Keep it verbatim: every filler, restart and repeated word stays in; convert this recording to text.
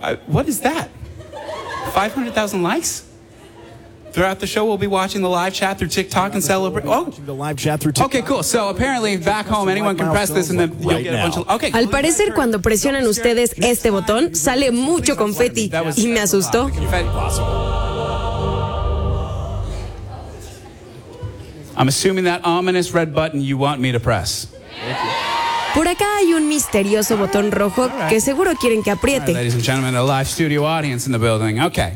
I, what is that? five hundred thousand likes? Throughout the show, we'll be watching the live chat through TikTok and celebrate. Oh, the live chat through TikTok. Okay, cool. So apparently, back home, anyone can press this and then you'll get a bunch of. Okay. Al parecer, cuando presionan ustedes este botón, sale mucho confeti y me asustó. I'm assuming that ominous red button you want me to press. Por acá hay un misterioso botón rojo que seguro quieren que apriete. Ladies and gentlemen, a live studio audience in the building. Okay.